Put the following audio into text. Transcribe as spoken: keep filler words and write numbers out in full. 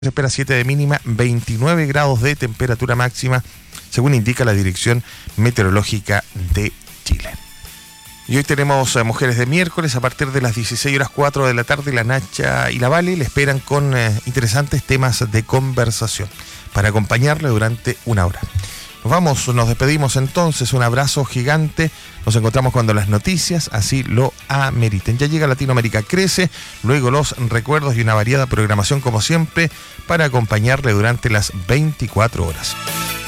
Se espera siete de mínima, veintinueve grados de temperatura máxima, según indica la Dirección Meteorológica de Chile. Y hoy tenemos eh, Mujeres de Miércoles a partir de las dieciséis horas cuatro de la tarde. La Nacha y la Vale le esperan con eh, interesantes temas de conversación para acompañarle durante una hora. Nos vamos, nos despedimos entonces, un abrazo gigante, nos encontramos cuando las noticias así lo ameriten. Ya llega Latinoamérica Crece, luego los recuerdos y una variada programación como siempre para acompañarle durante las veinticuatro horas.